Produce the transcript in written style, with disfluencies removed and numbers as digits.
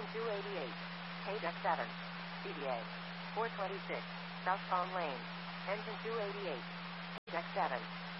Engine 288. K-Deck 7. CDA. 426. Southbound lane. Engine 288. K-Deck 7.